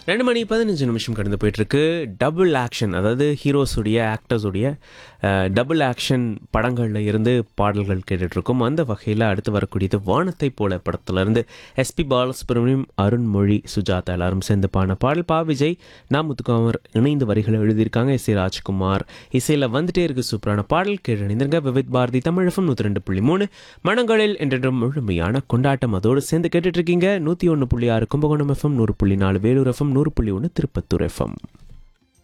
2 மணி 15 நிமிஷம் கடந்து போயிட்டுருக்கு. டபுள் ஆக்ஷன், அதாவது ஹீரோஸுடைய ஆக்டர்ஸுடைய டபுள் ஆக்ஷன் படங்களில் இருந்து பாடல்கள் கேட்டுட்ருக்கோம். அந்த வகையில் அடுத்து வரக்கூடியது வானத்தை போல படத்துலேருந்து எஸ்பி பாலசுப்ரமணியம், அருண்மொழி, சுஜாதா எல்லாரும் சேர்ந்து பாடின பாடல். பா விஜய், நா முத்துக்குமார் இணைந்து வரிகளை எழுதியிருக்காங்க. எஸ் ஏ ராஜ்குமார் இசையில் வந்துட்டே இருக்கு சூப்பரான பாடல். கேட்டு இணைந்திருங்க. விவித் பாரதி தமிழகம் 102.3 மனங்களில் என்றென்றும் முழுமையான கொண்டாட்டம். அதோடு சேர்ந்து கேட்டுட்ருக்கீங்க 101.6 Kumbakonam FM, 100.4 Vellore FM, 100.1 Tirupattur FM.